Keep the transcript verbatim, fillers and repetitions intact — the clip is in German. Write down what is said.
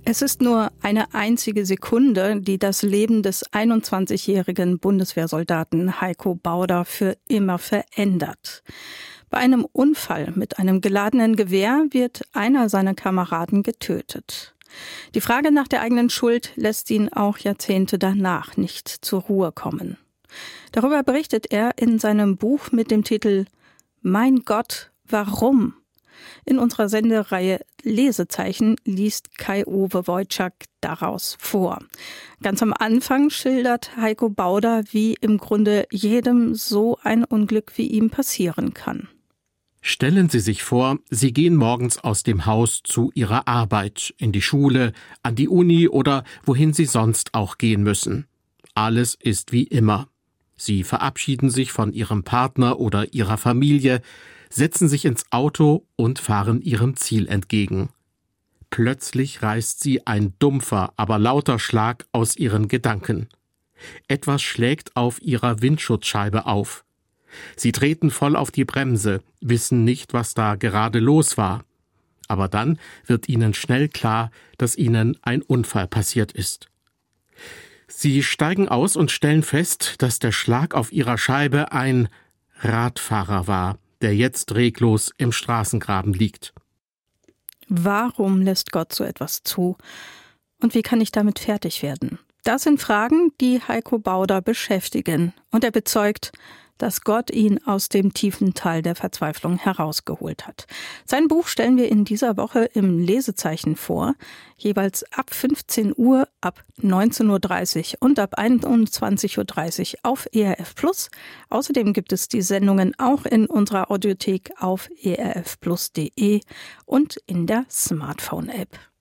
Es ist nur eine einzige Sekunde, die das Leben des einundzwanzigjährigen Bundeswehrsoldaten Heiko Bauder für immer verändert. Bei einem Unfall mit einem geladenen Gewehr wird einer seiner Kameraden getötet. Die Frage nach der eigenen Schuld lässt ihn auch Jahrzehnte danach nicht zur Ruhe kommen. Darüber berichtet er in seinem Buch mit dem Titel »Mein Gott, warum?« In unserer Sendereihe Lesezeichen liest Kai-Uwe Wojczak daraus vor. Ganz am Anfang schildert Heiko Bauder, wie im Grunde jedem so ein Unglück wie ihm passieren kann. Stellen Sie sich vor, Sie gehen morgens aus dem Haus zu Ihrer Arbeit, in die Schule, an die Uni oder wohin Sie sonst auch gehen müssen. Alles ist wie immer. Sie verabschieden sich von Ihrem Partner oder Ihrer Familie, setzen sich ins Auto und fahren Ihrem Ziel entgegen. Plötzlich reißt Sie ein dumpfer, aber lauter Schlag aus Ihren Gedanken. Etwas schlägt auf Ihrer Windschutzscheibe auf. Sie treten voll auf die Bremse, wissen nicht, was da gerade los war. Aber dann wird Ihnen schnell klar, dass Ihnen ein Unfall passiert ist. Sie steigen aus und stellen fest, dass der Schlag auf Ihrer Scheibe ein Radfahrer war, der jetzt reglos im Straßengraben liegt. Warum lässt Gott so etwas zu? Und wie kann ich damit fertig werden? Das sind Fragen, die Heiko Bauder beschäftigen. Und er bezeugt, dass Gott ihn aus dem tiefen Tal der Verzweiflung herausgeholt hat. Sein Buch stellen wir in dieser Woche im Lesezeichen vor, jeweils ab fünfzehn Uhr, ab neunzehn Uhr dreißig und ab einundzwanzig Uhr dreißig auf E R F Plus. Außerdem gibt es die Sendungen auch in unserer Audiothek auf e r f plus punkt de und in der Smartphone-App.